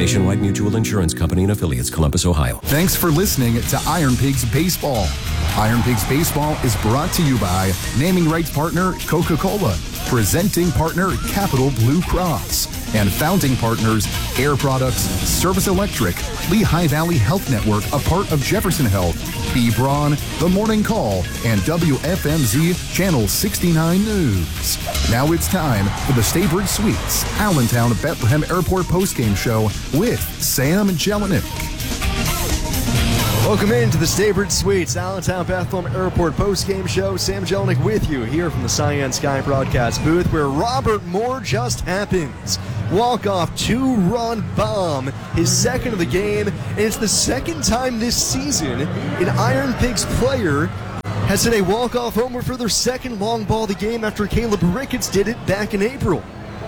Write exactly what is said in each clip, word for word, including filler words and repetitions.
Nationwide Mutual Insurance Company and affiliates, Columbus, Ohio. Thanks for listening to Iron Pigs Baseball. Iron Pigs Baseball is brought to you by naming rights partner Coca-Cola, presenting partner Capital Blue Cross, and founding partners Air Products, Service Electric, Lehigh Valley Health Network, a part of Jefferson Health, B. Braun, The Morning Call, and W F M Z Channel sixty-nine News. Now it's time for the Staybridge Suites Allentown Bethlehem Airport postgame show with Sam Jelinek. Welcome into the Staybridge Suites Allentown Bethlehem Airport postgame show. Sam Jelinek with you here from the Cyan Sky broadcast booth, where Robert Moore just happens. Walk-off two-run bomb, his second of the game, and it's the second time this season an Iron Pigs player has hit a walk-off homer for their second long ball of the game after Caleb Ricketts did it back in April.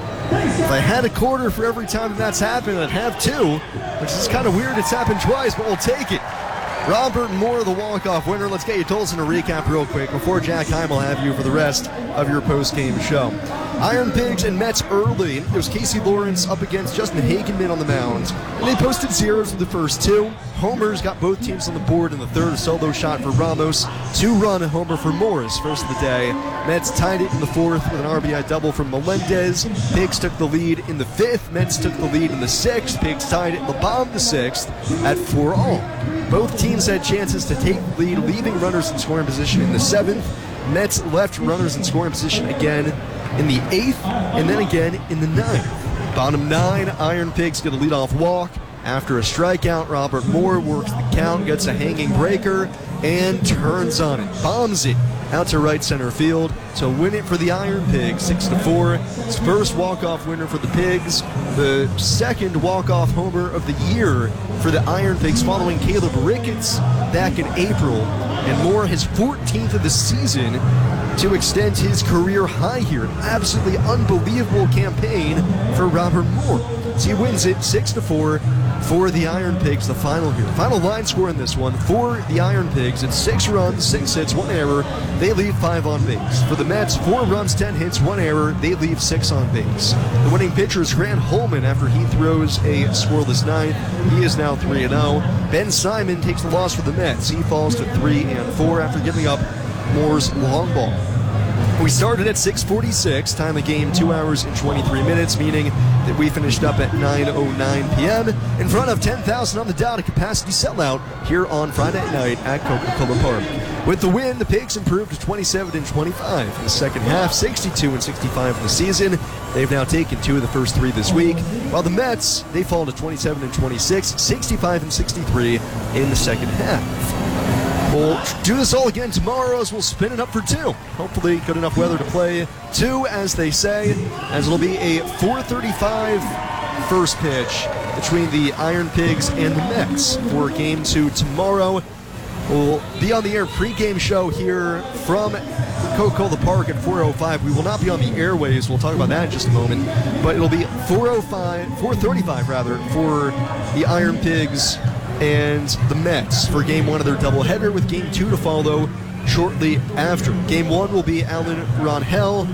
If I had a quarter for every time that's happened, I'd have two, which is kind of weird it's happened twice, but we'll take it. Robert Moore, the walk-off winner. Let's get you Tolson a recap real quick before Jack Heim will have you for the rest of your post-game show. Iron Pigs and Mets early. It was Casey Lawrence up against Justin Hagenman on the mound. And they posted zeros for the first two. Homers got both teams on the board in the third. A solo shot for Ramos. Two-run homer for Morris, first of the day. Mets tied it in the fourth with an R B I double from Melendez. Pigs took the lead in the fifth. Mets took the lead in the sixth. Pigs tied it in the bottom of the sixth at four all. Both teams had chances to take the lead, leaving runners in scoring position in the seventh. Mets left runners in scoring position again in the eighth, and then again in the ninth. Bottom nine, Iron Pigs get a leadoff walk. After a strikeout, Robert Moore works the count, gets a hanging breaker, and turns on it. Bombs it out to right center field to win it for the Iron Pigs, six to four. His first walk-off winner for the Pigs, the second walk-off homer of the year for the Iron Pigs following Caleb Ricketts back in April. And Moore his fourteenth of the season to extend his career high here. An absolutely unbelievable campaign for Robert Moore. So he wins it six to four for the Iron Pigs, the final here. Final line score in this one for the Iron Pigs. It's six runs, six hits, one error. They leave five on base. For the Mets, four runs, ten hits, one error. They leave six on base. The winning pitcher is Grant Holman after he throws a scoreless ninth. He is now three and oh. Ben Simon takes the loss for the Mets. He falls to three and four after giving up Moore's long ball. We started at six forty-six, time of game two hours and twenty-three minutes, meaning that we finished up at nine oh nine p.m. in front of ten thousand on the dot, a capacity sellout here on Friday night at Coca-Cola Park. With the win, the Pigs improved to twenty-seven and twenty-five in the second half, sixty-two and sixty-five in the season. They've now taken two of the first three this week, while the Mets, they fall to twenty-seven and twenty-six, sixty-five and sixty-three in the second half. We'll do this all again tomorrow as we'll spin it up for two. Hopefully good enough weather to play two, as they say, as it'll be a four thirty-five first pitch between the Iron Pigs and the Mets for game two tomorrow. We'll be on the air pregame show here from Coca-Cola Park at four oh five. We will not be on the airwaves. We'll talk about that in just a moment. But it'll be four oh five, four thirty-five rather, for the Iron Pigs and the Mets for game one of their doubleheader, with game two to follow shortly after. Game one will be Alan Ronhell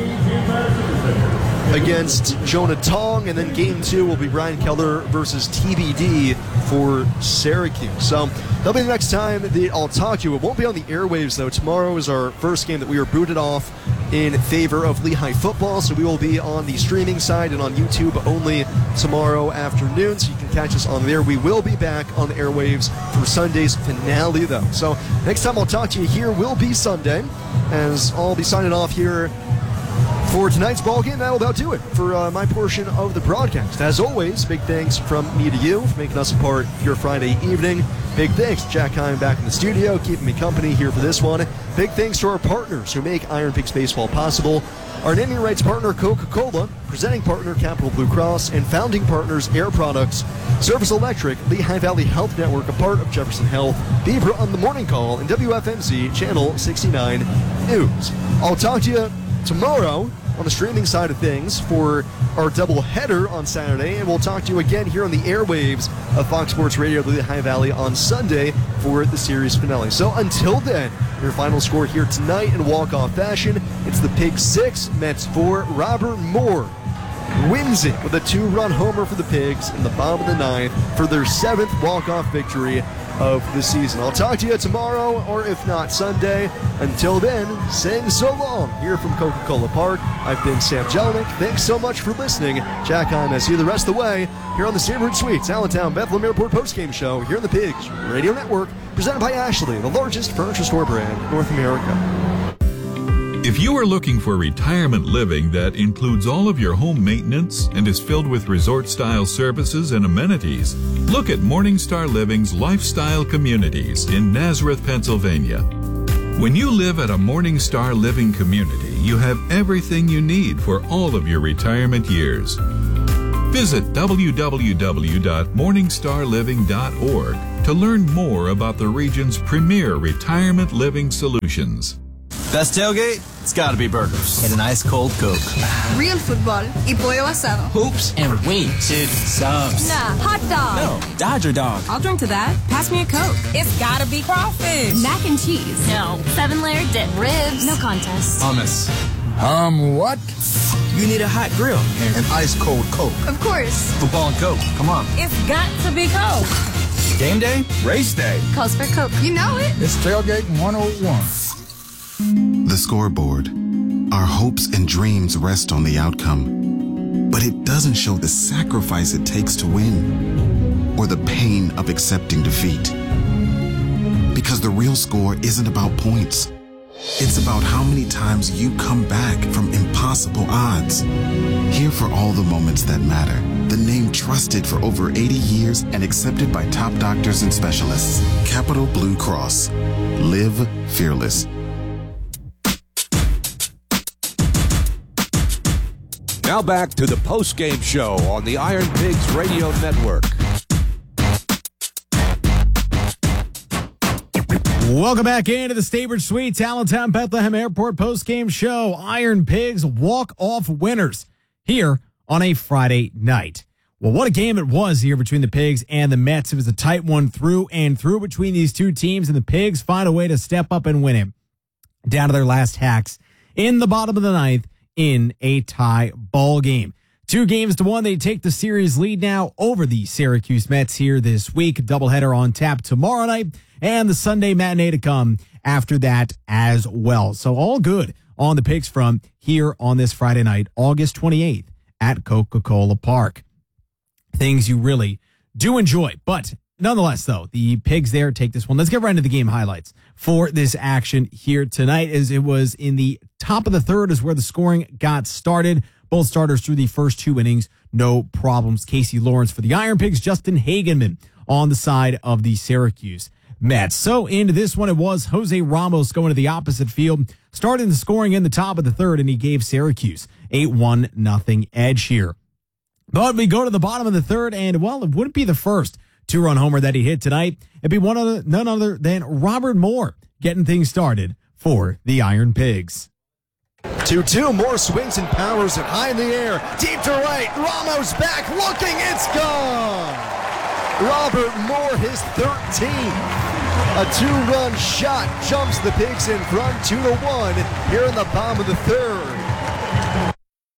against Jonah Tong, and then game two will be Brian Keller versus T B D for Syracuse. So that'll be the next time that I'll talk to you. It won't be on the airwaves, though. Tomorrow is our first game that we are booted off in favor of Lehigh football, so we will be on the streaming side and on YouTube only tomorrow afternoon, so you can catch us on there. We will be back on the airwaves for Sunday's finale, though. So next time I'll talk to you here will be Sunday, as I'll be signing off here for tonight's ball game. That'll about do it for uh, my portion of the broadcast. As always, big thanks from me to you for making us a part of your Friday evening. Big thanks to Jack Heim back in the studio, keeping me company here for this one. Big thanks to our partners who make Iron Pigs Baseball possible. Our naming rights partner, Coca-Cola, presenting partner, Capital Blue Cross, and founding partners, Air Products, Service Electric, Lehigh Valley Health Network, a part of Jefferson Health, Beaver on the Morning Call, and W F M Z Channel sixty-nine News. I'll talk to you tomorrow on the streaming side of things for our double header on Saturday, and we'll talk to you again here on the airwaves of Fox Sports Radio Lehigh Valley on Sunday for the series finale. So until then, your final score here tonight in walk-off fashion, it's the Pigs six, Mets four. Robert Moore wins it with a two-run homer for the Pigs in the bottom of the ninth for their seventh walk-off victory of the season. I'll talk to you tomorrow, or if not Sunday. Until then, saying so long here from Coca-Cola Park. I've been Sam Jelinek. Thanks so much for listening. Jack Heim has you the rest of the way here on the Staybridge Suites Allentown Bethlehem Airport postgame show here on the Pigs Radio Network, presented by Ashley, the largest furniture store brand in North America. If you are looking for retirement living that includes all of your home maintenance and is filled with resort-style services and amenities, look at Morningstar Living's Lifestyle Communities in Nazareth, Pennsylvania. When you live at a Morningstar Living community, you have everything you need for all of your retirement years. Visit w w w dot morningstar living dot org to learn more about the region's premier retirement living solutions. Best tailgate? It's gotta be burgers. And an ice cold Coke. Real football y pollo asado. Hoops and wings. Dude, subs. Nah, hot dog. No, Dodger dog. I'll drink to that. Pass me a Coke. It's gotta be crawfish. Mac and cheese. No. Seven layer dip. Ribs. No contest. Hummus. Um, what? You need a hot grill. And an ice cold Coke. Of course. Football and Coke. Come on. It's got to be Coke. Game day? Race day. Calls for Coke. You know it. It's Tailgate one oh one. The scoreboard. Our hopes and dreams rest on the outcome, but it doesn't show the sacrifice it takes to win or the pain of accepting defeat. Because the real score isn't about points. It's about how many times you come back from impossible odds. Here for all the moments that matter. The name trusted for over eighty years and accepted by top doctors and specialists. Capital Blue Cross. Live fearless. Now back to the post-game show on the Iron Pigs Radio Network. Welcome back into the Staybridge Suites Allentown Bethlehem Airport post-game show. Iron Pigs walk-off winners here on a Friday night. Well, what a game it was here between the Pigs and the Mets. It was a tight one through and through between these two teams, and the Pigs find a way to step up and win it down to their last hacks in the bottom of the ninth in a tie ball game. Two games to one. They take the series lead now over the Syracuse Mets here this week. Doubleheader on tap tomorrow night and the Sunday matinee to come after that as well. So all good on the Pigs front here on this Friday night, August twenty-eighth at Coca-Cola Park. Things you really do enjoy. But nonetheless, though, the Pigs there take this one. Let's get right into the game highlights for this action here tonight, as it was in the top of the third is where the scoring got started. Both starters through the first two innings, no problems. Casey Lawrence for the Iron Pigs, Justin Hagenman on the side of the Syracuse Mets. So into this one, it was Jose Ramos going to the opposite field, starting the scoring in the top of the third, and he gave Syracuse a one nothing edge here. But we go to the bottom of the third, and, well, it wouldn't be the first two-run homer that he hit tonight. It'd be one other, none other than Robert Moore getting things started for the Iron Pigs. two two, more swings and powers it high in the air, deep to right, Ramos back, looking, it's gone! Robert Moore, his thirteenth. A two-run shot jumps the Pigs in front, two to one, here in the bottom of the third.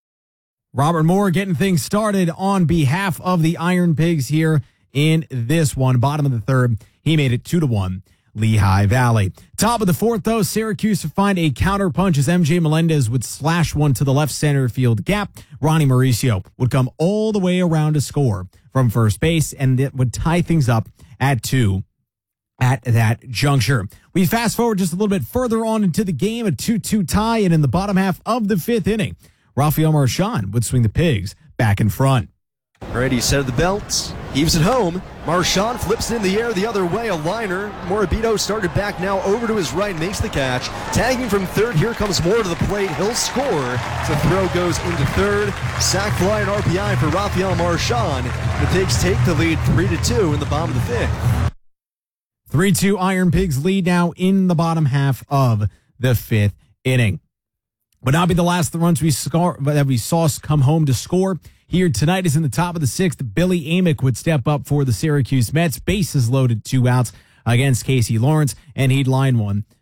Robert Moore getting things started on behalf of the Iron Pigs here in this one. Bottom of the third, he made it two to one. Lehigh Valley. Top of the fourth, though, Syracuse would find a counter punch as M J Melendez would slash one to the left center field gap. Ronnie Mauricio would come all the way around to score from first base, and it would tie things up at two at that juncture. We fast forward just a little bit further on into the game, a two two tie, and in the bottom half of the fifth inning, Rafael Marchand would swing the Pigs back in front. Ready, set of the belt, heaves it home. Marchand flips it in the air the other way, a liner. Morabito started back now over to his right, makes the catch. Tagging from third, here comes Moore to the plate. He'll score. The throw goes into third. Sac fly and R B I for Rafael Marchand. The Pigs take the lead three to two in the bottom of the fifth. three two Iron Pigs lead now in the bottom half of the fifth inning. Would not be the last of the runs we score that we saw come home to score. Here tonight is in the top of the sixth. Billy Amick would step up for the Syracuse Mets. Bases loaded, two outs against Casey Lawrence, and he'd line one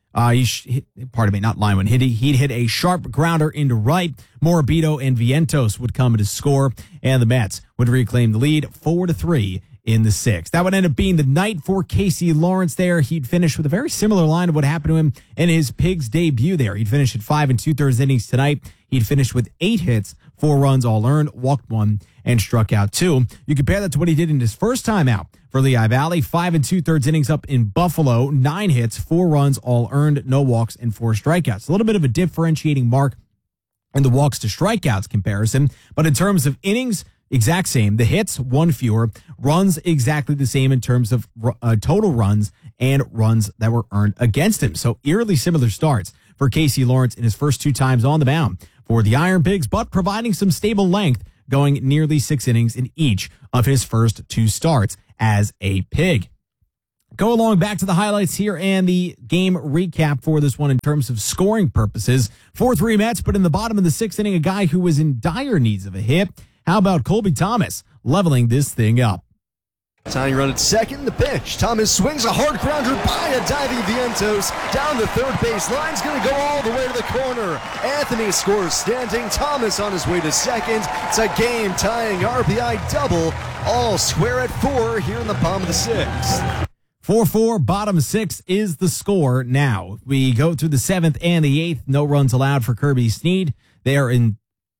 Uh, he sh- hit, pardon me, not line one. He'd, he'd hit a sharp grounder into right. Morabito and Vientos would come to score, and the Mets would reclaim the lead four to three in the sixth. That would end up being the night for Casey Lawrence there. He'd finish with a very similar line of what happened to him in his Pigs debut there. He'd finish at five and two-thirds innings tonight. He'd finished with eight hits, four runs all earned, walked one, and struck out two. You compare that to what he did in his first time out for Lehigh Valley, five and two-thirds innings up in Buffalo, nine hits, four runs all earned, no walks, and four strikeouts. A little bit of a differentiating mark in the walks to strikeouts comparison, but in terms of innings, exact same. The hits, one fewer. Runs, exactly the same in terms of uh, total runs and runs that were earned against him. So eerily similar starts for Casey Lawrence in his first two times on the mound for the Iron Pigs, but providing some stable length, going nearly six innings in each of his first two starts as a Pig. Go along back to the highlights here and the game recap for this one in terms of scoring purposes. four three Mets, but in the bottom of the sixth inning, a guy who was in dire needs of a hit. How about Colby Thomas leveling this thing up? Tying run at second, the pitch. Thomas swings a hard grounder by a diving Vientos. Down the third base line's going to go all the way to the corner. Anthony scores standing. Thomas on his way to second. It's a game-tying R B I double. All square at four here in the bottom of the sixth. four four, bottom six is the score now. We go through the seventh and the eighth. No runs allowed for Kirby Snead. They are in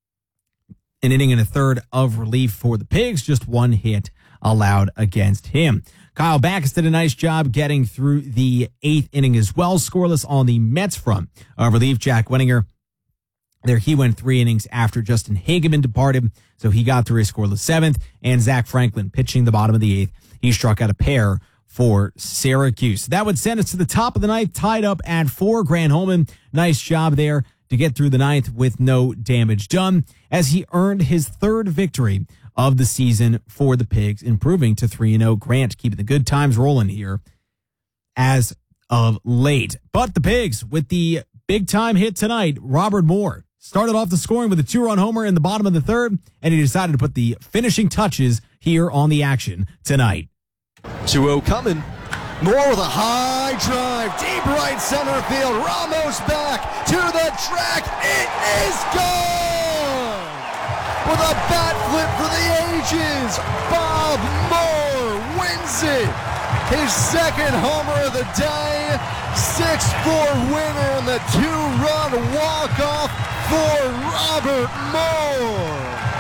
an inning and a third of relief for the Pigs. Just one hit allowed against him. Kyle Backus did a nice job getting through the eighth inning as well. Scoreless on the Mets front of relief. Jack Wenninger, there he went three innings after Justin Hageman departed, so he got through a scoreless seventh. And Zach Franklin pitching the bottom of the eighth. He struck out a pair for Syracuse. That would send us to the top of the ninth, tied up at four. Grant Holman, nice job there to get through the ninth with no damage done, as he earned his third victory of the season for the Pigs, improving to three and oh. Grant keeping the good times rolling here as of late. But the Pigs, with the big-time hit tonight, Robert Moore started off the scoring with a two-run homer in the bottom of the third, and he decided to put the finishing touches here on the action tonight. two oh coming. Moore with a high drive, deep right center field. Ramos back to the track. It is gone! With a bat flip for the ages, Bob Moore wins it. His second homer of the day. six four winner and the two-run walk-off for Robert Moore.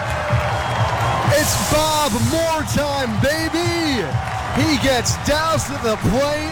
It's Bob Moore time, baby. He gets doused at the plate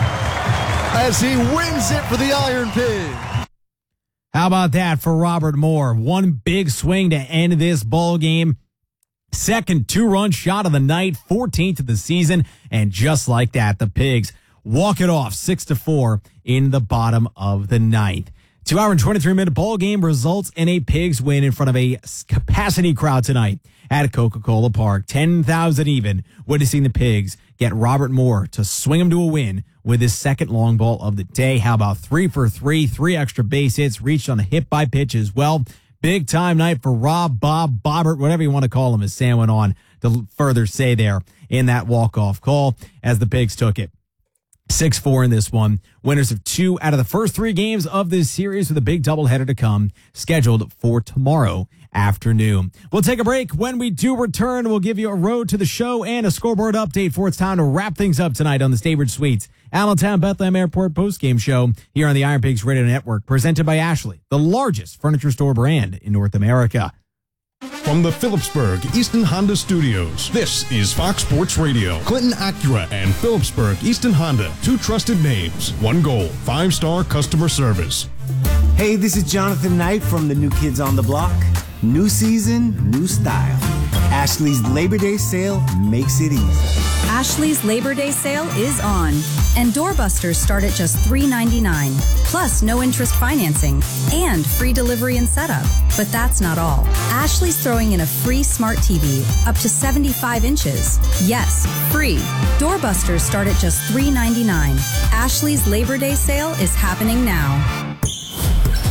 as he wins it for the Iron Pig. How about that for Robert Moore? One big swing to end this ball game. Second two-run shot of the night, fourteenth of the season, and just like that, the Pigs walk it off six to four in the bottom of the ninth. Two hour and twenty-three minute ball game results in a Pigs win in front of a capacity crowd tonight at Coca-Cola Park. ten thousand even, witnessing the Pigs get Robert Moore to swing him to a win with his second long ball of the day. How about three for three, three extra base hits, reached on a hit by pitch as well. Big time night for Rob, Bob, Bobbert, whatever you want to call him, as Sam went on to further say there in that walk-off call as the Pigs took it. six four in this one. Winners of two out of the first three games of this series, with a big doubleheader to come scheduled for tomorrow afternoon. We'll take a break. When we do return, we'll give you a road to the show and a scoreboard update for it's time to wrap things up tonight on the Staybridge Suites Allentown Bethlehem Airport postgame show here on the Iron Pigs Radio Network, presented by Ashley, the largest furniture store brand in North America. From the Phillipsburg Easton Honda Studios, this is Fox Sports Radio. Clinton Acura and Phillipsburg Easton Honda, two trusted names, one goal, five-star customer service. Hey, this is Jonathan Knight from the New Kids on the Block. New season, new style. Ashley's Labor Day sale makes it easy. Ashley's Labor Day sale is on, and doorbusters start at just three ninety-nine, plus no interest financing and free delivery and setup. But that's not all. Ashley's throwing in a free smart T V up to seventy-five inches. Yes, free. Doorbusters start at just three ninety-nine. Ashley's Labor Day sale is happening now.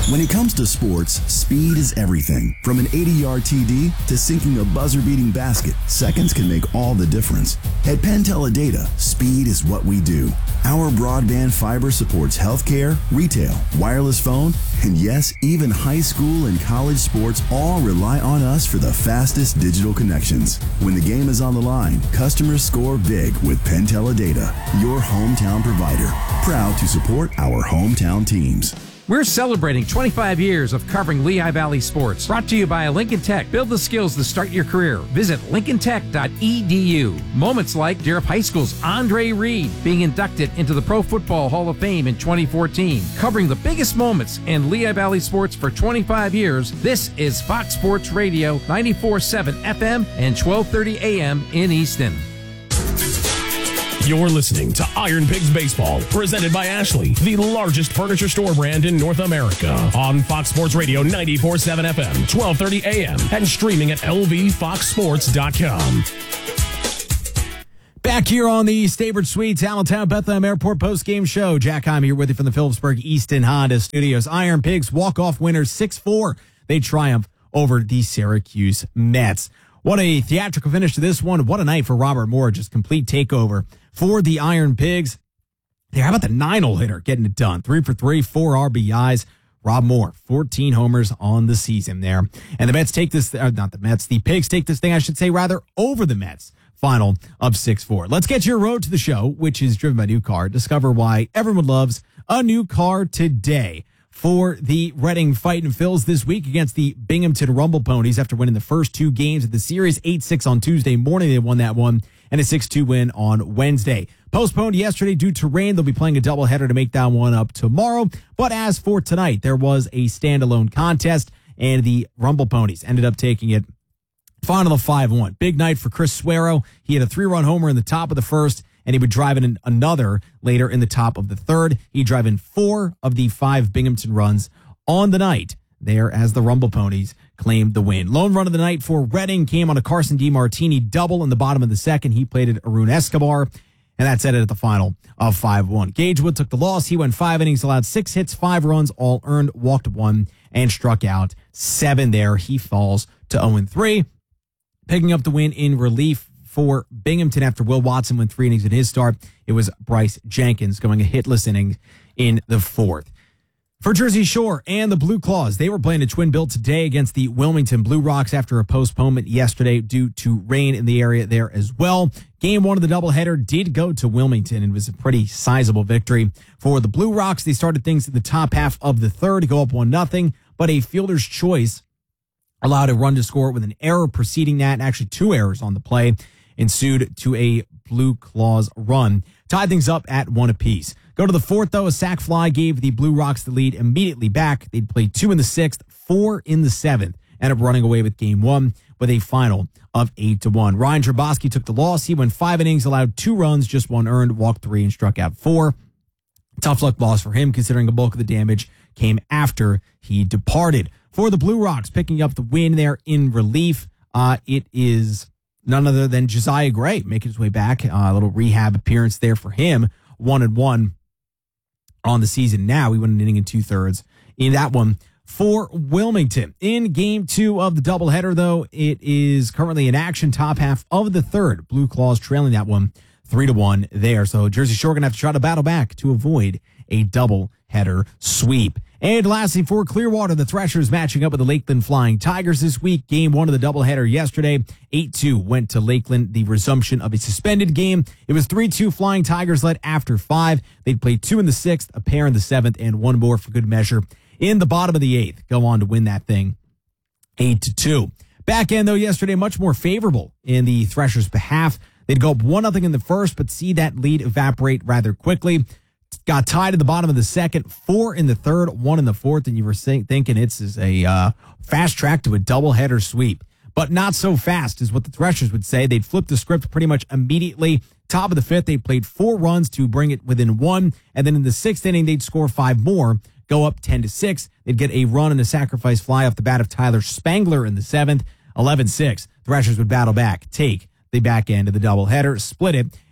When it comes to sports, speed is everything. From an eighty-yard T D to sinking a buzzer-beating basket, seconds can make all the difference. At Penteledata, speed is what we do. Our broadband fiber supports healthcare, retail, wireless phone, and yes, even high school and college sports all rely on us for the fastest digital connections. When the game is on the line, customers score big with Penteledata, your hometown provider. Proud to support our hometown teams. We're celebrating twenty-five years of covering Lehigh Valley sports. Brought to you by Lincoln Tech. Build the skills to start your career. Visit lincoln tech dot e d u. Moments like Derup High School's Andre Reed being inducted into the Pro Football Hall of Fame in twenty fourteen. Covering the biggest moments in Lehigh Valley sports for twenty-five years, this is Fox Sports Radio, ninety-four point seven F M and twelve thirty A M in Easton. You're listening to Iron Pigs Baseball, presented by Ashley, the largest furniture store brand in North America. On Fox Sports Radio ninety-four point seven F M, twelve thirty A M, and streaming at L V fox sports dot com. Back here on the Staybridge Suites, Allentown Bethlehem Airport post-game show. Jack Heim here with you from the Phillipsburg Easton Honda Studios. Iron Pigs walk-off winners six four. They triumph over the Syracuse Mets. What a theatrical finish to this one. What a night for Robert Moore. Just complete takeover for the Iron Pigs. There, how about the nine-hole hitter getting it done? Three for three, four R B Is. Rob Moore, fourteen homers on the season there. And the Mets take this, uh, not the Mets, the Pigs take this thing, I should say, rather, over the Mets. Final of six four. Let's get your road to the show, which is driven by New Car. Discover why everyone loves a new car today. For the Reading Fightin' Phils this week against the Binghamton Rumble Ponies after winning the first two games of the series, eight six on Tuesday morning. They won that one, and a six two win on Wednesday. Postponed yesterday due to rain. They'll be playing a doubleheader to make that one up tomorrow. But as for tonight, there was a standalone contest, and the Rumble Ponies ended up taking it final of five one. Big night for Chris Suero. He had a three-run homer in the top of the first, and he would drive in another later in the top of the third. He'd drive in four of the five Binghamton runs on the night there as the Rumble Ponies claimed the win. Lone run of the night for Reading came on a Carson DiMartini double in the bottom of the second. He played at Arun Escobar, and that set it at the final of five one. Gage Wood took the loss. He went five innings, allowed six hits, five runs, all earned, walked one, and struck out seven there. He falls to oh and three. Picking up the win in relief for Binghamton after Will Watson went three innings in his start. It was Bryce Jenkins going a hitless inning in the fourth. For Jersey Shore and the Blue Claws, they were playing a twin bill today against the Wilmington Blue Rocks after a postponement yesterday due to rain in the area there as well. Game one of the doubleheader did go to Wilmington and was a pretty sizable victory for the Blue Rocks. They started things in the top half of the third to go up one nothing, but a fielder's choice allowed a run to score with an error preceding that, and actually two errors on the play ensued to a Blue Claws run. Tied things up at one apiece. Go to the fourth, though. A sac fly gave the Blue Rocks the lead immediately back. They'd played two in the sixth, four in the seventh. Ended up running away with game one with a final of eight to one. Ryan Traboski took the loss. He went five innings, allowed two runs, just one earned, walked three, and struck out four. Tough luck loss for him, considering the bulk of the damage came after he departed. For the Blue Rocks, picking up the win there in relief, uh, it is none other than Josiah Gray making his way back. Uh, a little rehab appearance there for him. One and one on the season now. He went an inning and two thirds in that one for Wilmington. In game two of the doubleheader, though, it is currently in action, top half of the third. Blue Claws trailing that one three to one there. So Jersey Shore going to have to try to battle back to avoid a doubleheader sweep. And lastly, for Clearwater, the Threshers matching up with the Lakeland Flying Tigers this week. Game one of the doubleheader yesterday. eight two went to Lakeland, the resumption of a suspended game. It was three two Flying Tigers led after five. They'd played two in the sixth, a pair in the seventh, and one more for good measure in the bottom of the eighth. Go on to win that thing eight to two. Back end, though, yesterday, much more favorable in the Threshers' behalf. They'd go up one nothing in the first, but see that lead evaporate rather quickly. Got tied at the bottom of the second, four in the third, one in the fourth, and you were thinking it's is a uh, fast track to a doubleheader sweep. But not so fast is what the Threshers would say. They'd flip the script pretty much immediately. Top of the fifth, they played four runs to bring it within one, and then in the sixth inning, they'd score five more, go up ten to six. They'd get a run and a sacrifice fly off the bat of Tyler Spangler in the seventh, eleven six. Threshers would battle back, take the back end of the doubleheader, split it,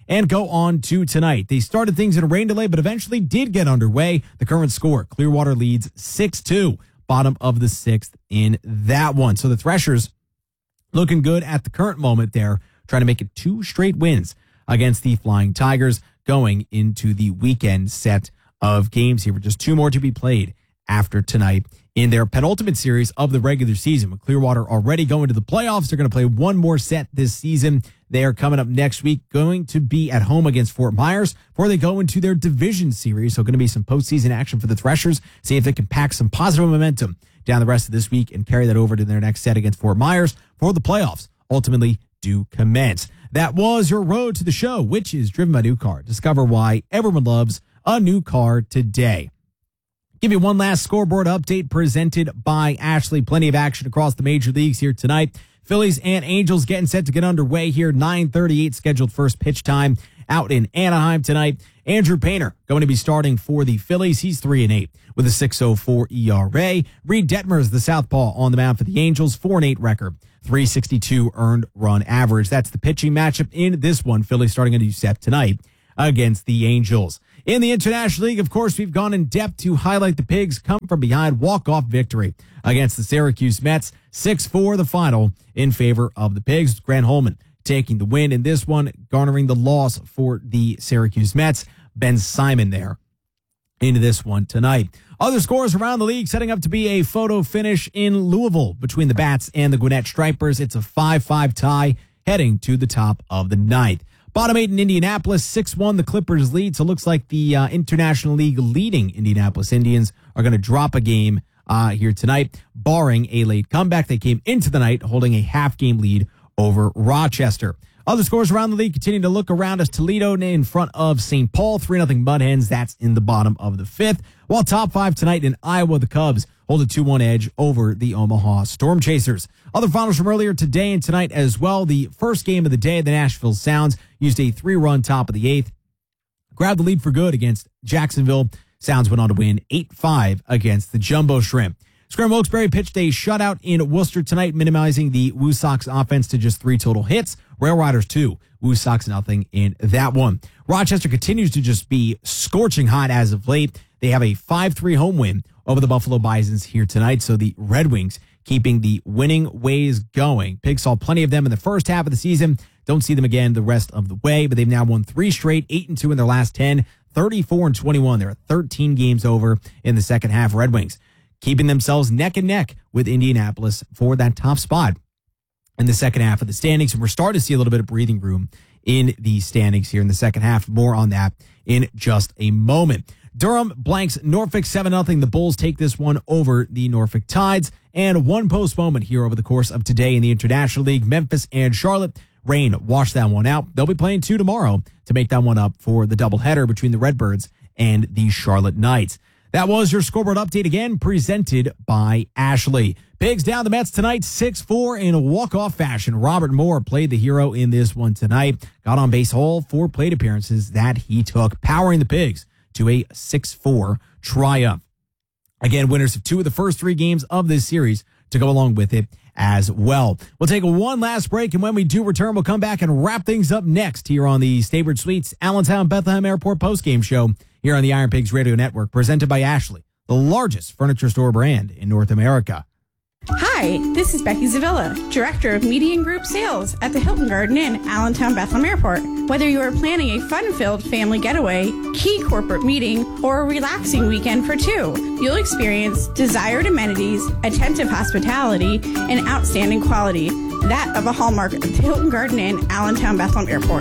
and go on to tonight. They started things in a rain delay, but eventually did get underway. The current score, Clearwater leads six two, bottom of the sixth in that one. So the Threshers looking good at the current moment there, trying to make it two straight wins against the Flying Tigers going into the weekend set of games here with just two more to be played after tonight in their penultimate series of the regular season. With Clearwater already going to the playoffs, they're going to play one more set this season. They are coming up next week, going to be at home against Fort Myers before they go into their division series. So going to be some postseason action for the Threshers. See if they can pack some positive momentum down the rest of this week and carry that over to their next set against Fort Myers for the playoffs ultimately do commence. That was your road to the show, which is driven by New Car. Discover why everyone loves a new car today. Give you one last scoreboard update presented by Ashley. Plenty of action across the major leagues here tonight. Phillies and Angels getting set to get underway here. nine thirty-eight scheduled first pitch time out in Anaheim tonight. Andrew Painter going to be starting for the Phillies. He's three and eight with a six oh four E R A. Reed Detmer is the southpaw on the mound for the Angels. four and eight record. three sixty-two earned run average. That's the pitching matchup in this one. Phillies starting a new set tonight against the Angels. In the International League, of course, we've gone in depth to highlight the Pigs come from behind walk-off victory against the Syracuse Mets. six four the final in favor of the Pigs. Grant Holman taking the win in this one, garnering the loss for the Syracuse Mets. Ben Simon there into this one tonight. Other scores around the league setting up to be a photo finish in Louisville between the Bats and the Gwinnett Stripers. It's a five five tie heading to the top of the ninth. Bottom eight in Indianapolis, six one the Clippers lead. So it looks like the uh, International League leading Indianapolis Indians are going to drop a game uh, here tonight, barring a late comeback. They came into the night holding a half-game lead over Rochester. Other scores around the league continue to look around as Toledo in front of Saint Paul, three nothing Mud Hens. That's in the bottom of the fifth. While top five tonight in Iowa, the Cubs hold a two one edge over the Omaha Storm Chasers. Other finals from earlier today and tonight as well. The first game of the day, the Nashville Sounds used a three-run top of the eighth, grabbed the lead for good against Jacksonville. Sounds went on to win eight five against the Jumbo Shrimp. Scram Wilkes-Barre pitched a shutout in Worcester tonight, minimizing the Woo Sox offense to just three total hits. Rail Riders two, Woo Sox nothing in that one. Rochester continues to just be scorching hot as of late. They have a five three home win over the Buffalo Bisons here tonight, so the Red Wings keeping the winning ways going. Pigs saw plenty of them in the first half of the season. Don't see them again the rest of the way, but they've now won three straight, eight and two in their last ten, thirty-four and twenty-one. They're thirteen games over in the second half. Red Wings keeping themselves neck and neck with Indianapolis for that top spot in the second half of the standings. And we're starting to see a little bit of breathing room in the standings here in the second half. More on that in just a moment. Durham blanks Norfolk seven nothing. The Bulls take this one over the Norfolk Tides. And one post moment here over the course of today in the International League. Memphis and Charlotte. Rain washed that one out. They'll be playing two tomorrow to make that one up for the doubleheader between the Redbirds and the Charlotte Knights. That was your scoreboard update again, presented by Ashley. Pigs down the Mets tonight, six four in a walk-off fashion. Robert Moore played the hero in this one tonight. Got on base all four plate appearances that he took, powering the Pigs to a six four triumph. Again, winners of two of the first three games of this series to go along with it as well. We'll take one last break, and when we do return, we'll come back and wrap things up next here on the Staybridge Suites Allentown Bethlehem Airport postgame show here on the Iron Pigs Radio Network, presented by Ashley, the largest furniture store brand in North America. Hi, this is Becky Zavilla, Director of Media and Group Sales at the Hilton Garden Inn, Allentown Bethlehem Airport. Whether you are planning a fun-filled family getaway, key corporate meeting, or a relaxing weekend for two, you'll experience desired amenities, attentive hospitality, and outstanding quality, that of a hallmark of the Hilton Garden Inn, Allentown Bethlehem Airport.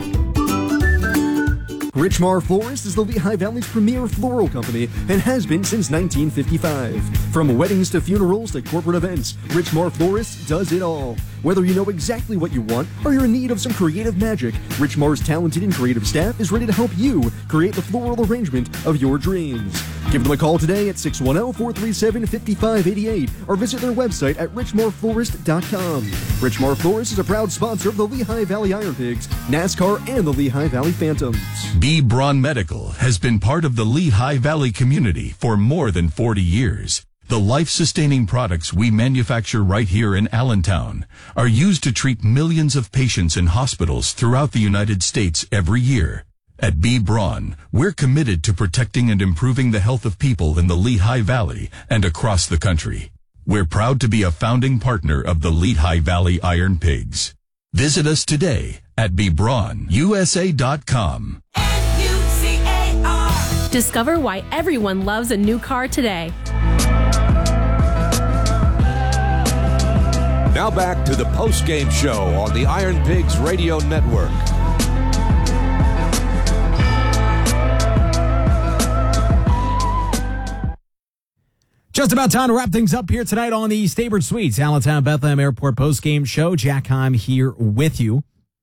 Richmar Florist is the Lehigh Valley's premier floral company and has been since nineteen fifty-five. From weddings to funerals to corporate events, Richmar Florist does it all. Whether you know exactly what you want or you're in need of some creative magic, Richmar's talented and creative staff is ready to help you create the floral arrangement of your dreams. Give them a call today at six one zero, four three seven, five five eight eight or visit their website at richmar florist dot com. Richmar Florist is a proud sponsor of the Lehigh Valley Iron Pigs, NASCAR, and the Lehigh Valley Phantoms. B. Braun Medical has been part of the Lehigh Valley community for more than forty years. The life-sustaining products we manufacture right here in Allentown are used to treat millions of patients in hospitals throughout the United States every year. At B. Braun, we're committed to protecting and improving the health of people in the Lehigh Valley and across the country. We're proud to be a founding partner of the Lehigh Valley Iron Pigs. Visit us today at b braun u s a dot com. Discover why everyone loves a new car today. Now back to the post-game show on the Iron Pigs Radio Network. Just about time to wrap things up here tonight on the Staybridge Suites Allentown Bethlehem Airport post-game show. Jack Heim here with you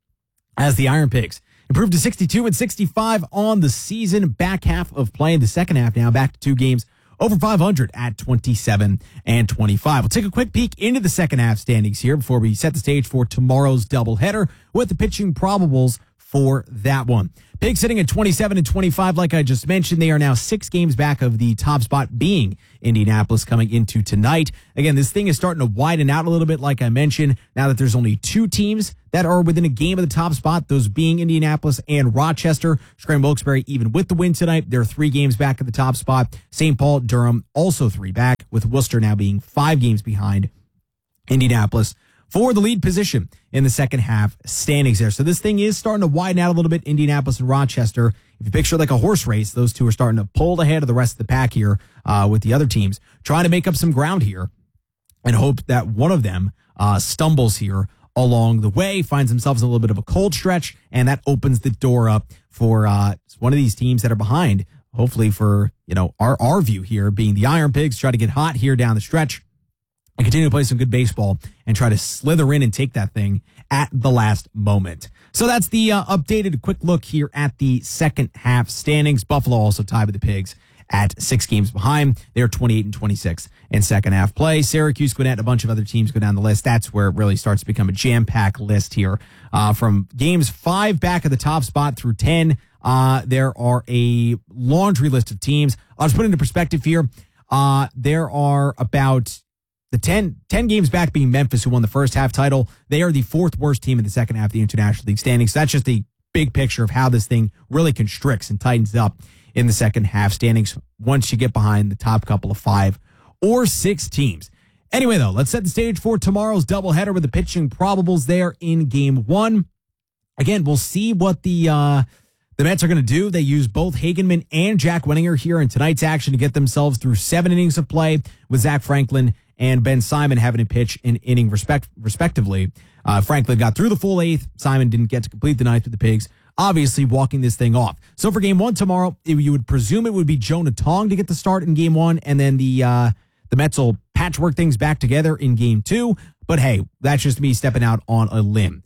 as the Iron Pigs improved to sixty-two and sixty-five on the season. Back half of play in the second half now, back to two games over five hundred at twenty-seven and twenty-five. We'll take a quick peek into the second half standings here before we set the stage for tomorrow's doubleheader with the pitching probables for that one. Pigs sitting at twenty-seven and twenty-five, like I just mentioned. They are now six games back of the top spot, being Indianapolis coming into tonight. Again, this thing is starting to widen out a little bit, like I mentioned, now that there's only two teams that are within a game of the top spot, those being Indianapolis and Rochester. Scranton-Wilkes-Barre, even with the win tonight, they're three games back at the top spot. Saint Paul, Durham, also three back, with Worcester now being five games behind Indianapolis for the lead position in the second half standings there. So this thing is starting to widen out a little bit, Indianapolis and Rochester. If you picture like a horse race, those two are starting to pull ahead of the rest of the pack here uh, with the other teams, trying to make up some ground here and hope that one of them uh, stumbles here along the way, finds themselves in a little bit of a cold stretch, and that opens the door up for uh, one of these teams that are behind, hopefully for, you know, our, our view here being the Iron Pigs, try to get hot here down the stretch and continue to play some good baseball and try to slither in and take that thing at the last moment. So that's the uh, updated quick look here at the second half standings. Buffalo also tied with the Pigs at six games behind. They're twenty-eight and twenty-six in second half play. Syracuse, Gwinnett, a bunch of other teams go down the list. That's where it really starts to become a jam-packed list here. Uh, from games five back at the top spot through ten, uh, there are a laundry list of teams. I'll just put it into perspective here. Uh, there are about the ten, ten games back being Memphis, who won the first half title. They are the fourth worst team in the second half of the International League standings. So that's just a big picture of how this thing really constricts and tightens up in the second half standings once you get behind the top couple of five or six teams. Anyway, though, let's set the stage for tomorrow's doubleheader with the pitching probables there in game one. Again, we'll see what the uh, the Mets are going to do. They use both Hagenman and Jack Wenninger here in tonight's action to get themselves through seven innings of play, with Zach Franklin and Ben Simon having to pitch an inning respect, respectively. Uh, Franklin got through the full eighth. Simon didn't get to complete the ninth with the Pigs, obviously walking this thing off. So for game one tomorrow, you would presume it would be Jonah Tong to get the start in game one, and then the uh, the Mets will patchwork things back together in game two. But hey, that's just me stepping out on a limb.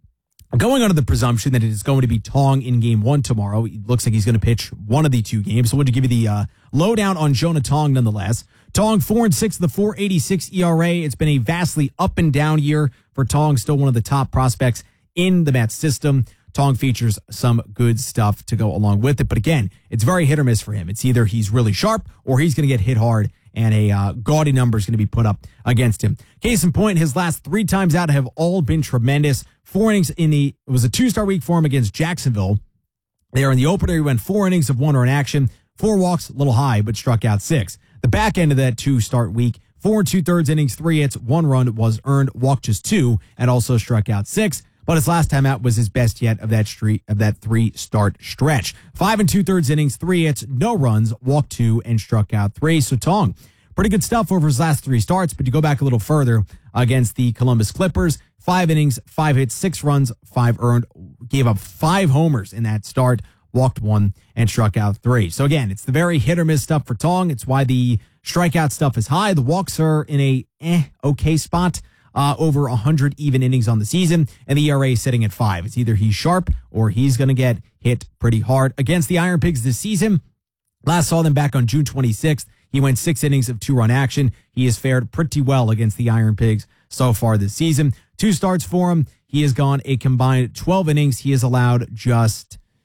Going under the presumption that it is going to be Tong in game one tomorrow. It looks like he's going to pitch one of the two games. So I wanted to give you the uh, lowdown on Jonah Tong nonetheless. Tong, four and six, the four eighty-six E R A. It's been a vastly up and down year for Tong, still one of the top prospects in the Mets system. Tong features some good stuff to go along with it. But again, it's very hit or miss for him. It's either he's really sharp or he's going to get hit hard, and a uh, gaudy number is going to be put up against him. Case in point, his last three times out have all been tremendous. Four innings in the, it was a two-star week for him against Jacksonville. There in the opener, he went four innings of one-run action, four walks, a little high, but struck out six. The back end of that two-start week, four and two-thirds innings, three hits, one run was earned, walked just two, and also struck out six. But his last time out was his best yet of that street of that three-start stretch. Five and two-thirds innings, three hits, no runs, walked two, and struck out three. So Tong, pretty good stuff over his last three starts, but you go back a little further against the Columbus Clippers, five innings, five hits, six runs, five earned, gave up five homers in that start, walked one, and struck out three. So again, it's the very hit-or-miss stuff for Tong. It's why the strikeout stuff is high. The walks are in a eh, okay spot. Uh, over one hundred even innings on the season, and the E R A is sitting at five. It's either he's sharp or he's going to get hit pretty hard. Against the Iron Pigs this season, last saw them back on June twenty-sixth. He went six innings of two-run action. He has fared pretty well against the Iron Pigs so far this season. Two starts for him. He has gone a combined twelve innings. He has allowed just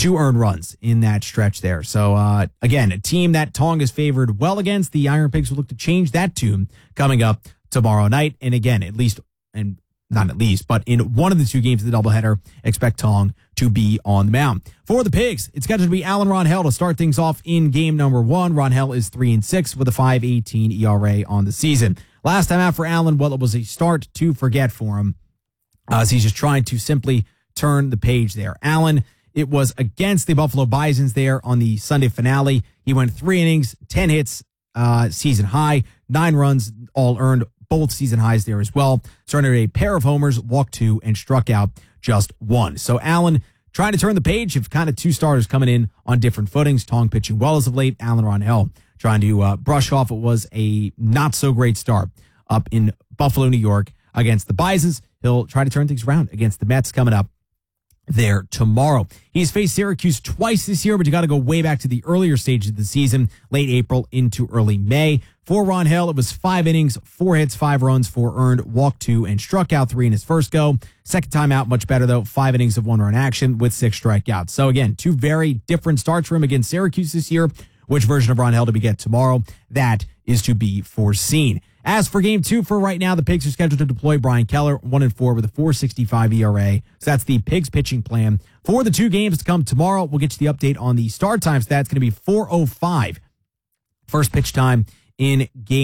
two earned runs in that stretch there. So, uh, again, a team that Tong is favored well against. The Iron Pigs will look to change that tune coming up tomorrow night. And again, at least, and not at least, but in one of the two games of the doubleheader, expect Tong to be on the mound. For the Pigs, it's scheduled to be Alan Ronhell to start things off in game number one. Ronhell is three and six with a five eighteen E R A on the season. Last time out for Alan, well, it was a start to forget for him, uh, as he's just trying to simply turn the page there. Alan, it was against the Buffalo Bisons there on the Sunday finale. He went three innings, ten hits, uh, season high, nine runs, all earned, both season highs there as well. Surrendered a pair of homers, walked two, and struck out just one. So Alan trying to turn the page of kind of two starters coming in on different footings. Tong pitching well as of late. Alan Ronhell trying to uh, brush off what was a not so great start up in Buffalo, New York against the Bisons. He'll try to turn things around against the Mets coming up there tomorrow. He's faced Syracuse twice this year, but you got to go way back to the earlier stages of the season, late April into early May. For Ronhell, it was five innings, four hits, five runs, four earned, walked two, and struck out three in his first go. Second time out, much better though, five innings of one-run action with six strikeouts. So again, two very different starts for him against Syracuse this year. Which version of Ronhell do we get tomorrow? That is to be foreseen. As for game two, for right now, the Pigs are scheduled to deploy Brian Keller, one and four with a four sixty-five E R A. So that's the Pigs pitching plan for the two games to come tomorrow. We'll get you the update on the start time stats. It's going to be four oh five. First pitch time in game